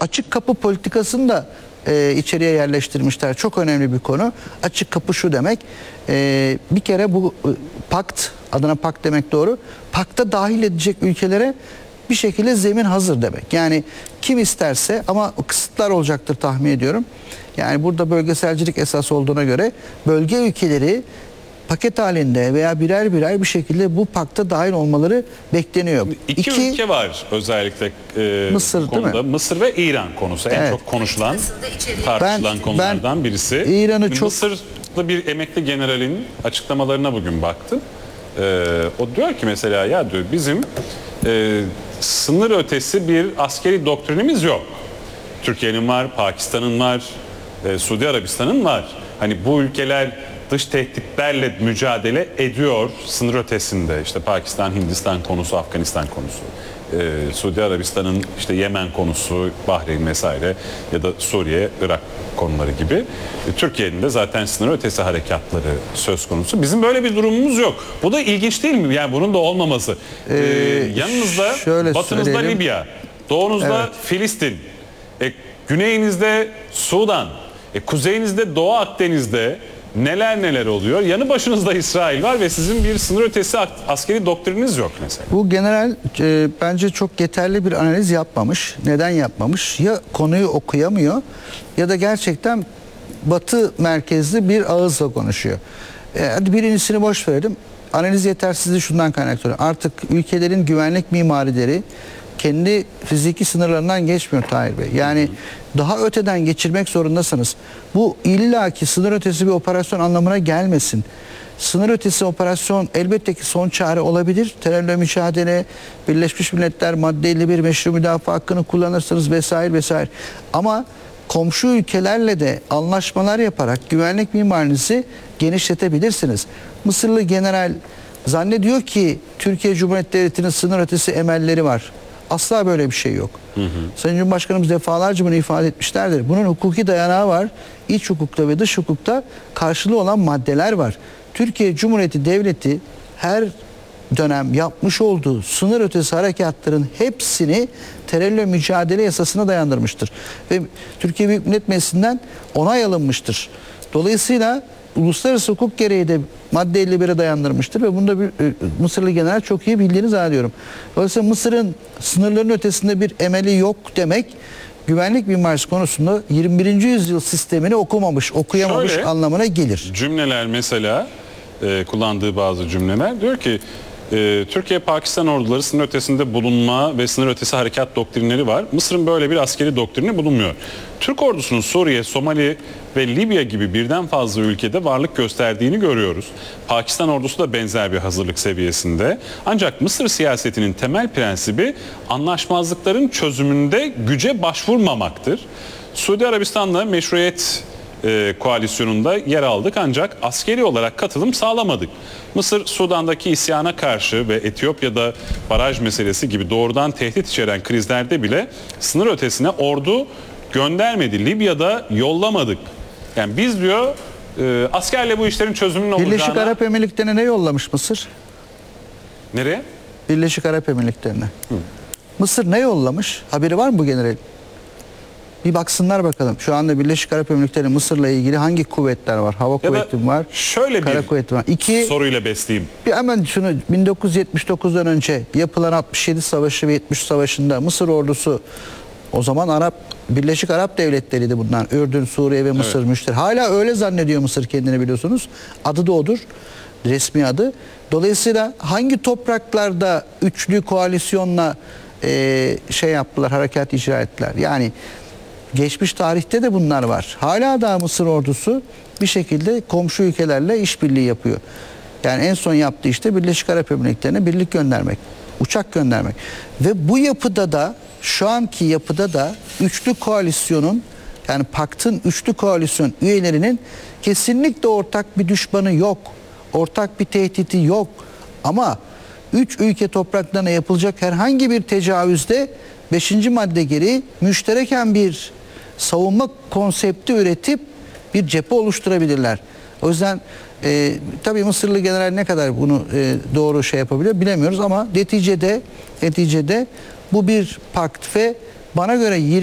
açık kapı politikasını da içeriye yerleştirmişler. Çok önemli bir konu. Açık kapı şu demek. Bir kere bu pakt, adına pakt demek doğru. Pakta dahil edecek ülkelere bir şekilde zemin hazır demek. Yani kim isterse, ama kısıtlar olacaktır tahmin ediyorum. Yani burada bölgeselcilik esas olduğuna göre bölge ülkeleri paket halinde veya birer birer bir şekilde bu pakta dahil olmaları bekleniyor. İki ülke var özellikle Mısır, konuda. değil mi? Mısır ve İran konusu en çok konuşulan, tartışılan konulardan birisi. İran'ı çok... Mısırlı bir emekli generalin açıklamalarına bugün baktım. O diyor ki mesela, ya diyor, bizim sınır ötesi bir askeri doktrinimiz yok. Türkiye'nin var, Pakistan'ın var, Suudi Arabistan'ın var. Hani bu ülkeler dış tehditlerle mücadele ediyor sınır ötesinde. İşte Pakistan, Hindistan konusu, Afganistan konusu, Suudi Arabistan'ın işte Yemen konusu, Bahreyn vesaire, ya da Suriye, Irak konuları gibi. Türkiye'nin de zaten sınır ötesi harekatları söz konusu. Bizim böyle bir durumumuz yok. Bu da ilginç değil mi? Yani bunun da olmaması. Yanınızda batınızda söyleyelim. Libya, doğunuzda Filistin, güneyinizde Sudan, kuzeyinizde Doğu Akdeniz'de neler neler oluyor. Yanı başınızda İsrail var ve sizin bir sınır ötesi askeri doktrininiz yok mesela. Bu general bence çok yeterli bir analiz yapmamış. Neden yapmamış? Ya konuyu okuyamıyor ya da gerçekten Batı merkezli bir ağızla konuşuyor. Hadi birincisini boş verelim. Analiz yetersizliği şundan kaynaklanıyor. Artık ülkelerin güvenlik mimarileri kendi fiziki sınırlarından geçmiyor Tahir Bey. Yani daha öteden geçirmek zorundasınız. Bu illaki sınır ötesi bir operasyon anlamına gelmesin. Sınır ötesi operasyon elbette ki son çare olabilir. Terörle mücadele, Birleşmiş Milletler madde 51 meşru müdafaa hakkını kullanırsınız vesaire vesaire. Ama komşu ülkelerle de anlaşmalar yaparak güvenlik mimarinizi genişletebilirsiniz. Mısırlı general zannediyor ki Türkiye Cumhuriyeti Devleti'nin sınır ötesi emelleri var. Asla böyle bir şey yok. Sayın Cumhurbaşkanımız defalarca bunu ifade etmişlerdir. Bunun hukuki dayanağı var. İç hukukta ve dış hukukta karşılığı olan maddeler var. Türkiye Cumhuriyeti Devleti her dönem yapmış olduğu sınır ötesi harekatların hepsini terörle mücadele yasasına dayandırmıştır. Ve Türkiye Büyük Millet Meclisi'nden onay alınmıştır. Dolayısıyla uluslararası hukuk gereği de madde 51'e dayandırmıştır ve bunda bir Mısırlı general çok iyi bildiğini zannediyorum. Dolayısıyla Mısır'ın sınırların ötesinde bir emeli yok demek, güvenlik mimarisi konusunda 21. yüzyıl sistemini okuyamamış Şöyle, anlamına gelir. Cümleler mesela, kullandığı bazı cümleler diyor ki Türkiye-Pakistan orduları sınır ötesinde bulunma ve sınır ötesi harekat doktrinleri var. Mısır'ın böyle bir askeri doktrini bulunmuyor. Türk ordusunun Suriye, Somali ve Libya gibi birden fazla ülkede varlık gösterdiğini görüyoruz. Pakistan ordusu da benzer bir hazırlık seviyesinde. Ancak Mısır siyasetinin temel prensibi anlaşmazlıkların çözümünde güce başvurmamaktır. Suudi Arabistan'la meşruiyet koalisyonunda yer aldık ancak askeri olarak katılım sağlamadık. Mısır, Sudan'daki isyana karşı ve Etiyopya'da baraj meselesi gibi doğrudan tehdit içeren krizlerde bile sınır ötesine ordu göndermedi. Libya'da yollamadık. Yani biz diyor askerle bu işlerin çözümünün olacağına... Birleşik Arap Emirlikleri'ne ne yollamış Mısır? Nereye? Birleşik Arap Emirlikleri'ne. Mısır ne yollamış? Haberi var mı bu generalin? Bir baksınlar bakalım. Şu anda Birleşik Arap Emirlikleri Mısır'la ilgili hangi kuvvetler var? Hava kuvveti var. Şöyle kara kuvveti var. Soruyla besleyeyim. Hemen şunu, 1979'dan önce yapılan 67 Savaşı ve 73 Savaşı'nda Mısır ordusu, o zaman Birleşik Arap Devletleri'ydi bunlar. Ürdün, Suriye ve Mısır müşteri. Hala öyle zannediyor Mısır kendini, biliyorsunuz. Adı da odur. Resmi adı. Dolayısıyla hangi topraklarda üçlü koalisyonla yaptılar, harekat icra ettiler? Yani geçmiş tarihte de bunlar var. Hala da Mısır ordusu bir şekilde komşu ülkelerle işbirliği yapıyor. Yani en son yaptığı işte Birleşik Arap Emirlikleri'ne birlik göndermek, uçak göndermek. Ve bu yapıda da, şu anki yapıda da üçlü koalisyonun, yani paktın üçlü koalisyon üyelerinin kesinlikle ortak bir düşmanı yok. Ortak bir tehdidi yok. Ama üç ülke topraklarına yapılacak herhangi bir tecavüzde 5. madde gereği müştereken bir savunma konsepti üretip bir cephe oluşturabilirler. O yüzden tabii Mısırlı general ne kadar bunu doğru yapabiliyor bilemiyoruz ama neticede bu bir pakt ve bana göre